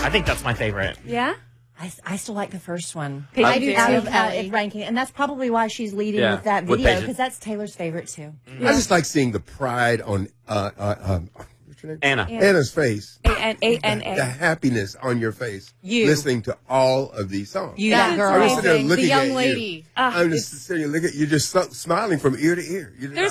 I think that's my favorite. Yeah? I still like the first one. I do Out too, of Ellie. ranking, and that's probably why she's leading Yeah, with that with video Patience. because that's Taylor's favorite too. I just like seeing the pride on what's your name? Anna's face. A-N-A. The happiness on your face. You. Listening to all of these songs. You That that is girl. I'm just sitting there amazing. looking The young at lady. you. I'm just sitting there looking at you, just smiling from ear to ear.